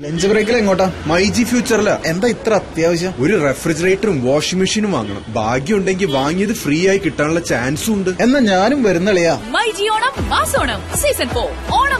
Lunch ബ്രേക്കിൽ എങ്ങോട്ടാ? മൈജി ഫ്യൂച്ചറിലാ. എന്താ ഇത്ര അത്യാവശ്യം? ഒരു റെഫ്രിജറേറ്ററും വാഷിംഗ് മെഷീനും വാങ്ങണം. ഭാഗ്യം ഉണ്ടെങ്കിൽ വാങ്ങിയത് ഫ്രീ ആയി കിട്ടാനുള്ള ചാൻസും ഉണ്ട്. എന്നാ ഞാനും വരുന്നളിയാ. മൈജി ഓണം മാസോണം സീസൺ 4 ഓണം